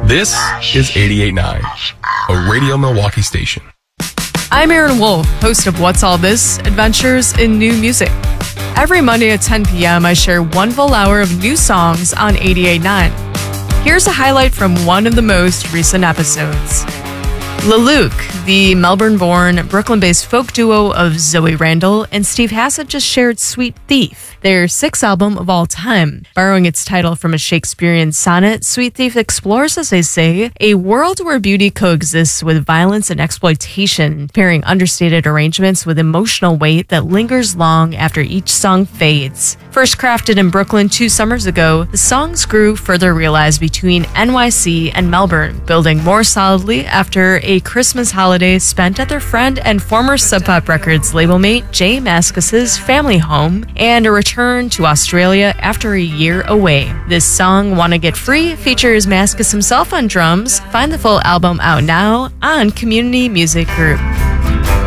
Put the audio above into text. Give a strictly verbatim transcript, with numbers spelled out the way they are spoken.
This is eighty-eight point nine, a Radio Milwaukee station. I'm Aaron Wolf, host of What's All This? Adventures in New Music. Every Monday at ten p.m., I share one full hour of new songs on eighty-eight point nine. Here's a highlight from one of the most recent episodes. LaLuke, the Melbourne-born, Brooklyn-based folk duo of Zoe Randall and Steve Hassett, just shared Sweet Thief, their sixth album of all time. Borrowing its title from a Shakespearean sonnet, Sweet Thief explores, as they say, a world where beauty coexists with violence and exploitation, pairing understated arrangements with emotional weight that lingers long after each song fades. First crafted in Brooklyn two summers ago, the songs grew further realized between N Y C and Melbourne, building more solidly after a Christmas holiday spent at their friend and former Sub Pop Records label mate Jay Mascis's family home, and a return to Australia after a year away. This song, Wanna Get Free, features Mascis himself on drums. Find the full album out now on Community Music Group.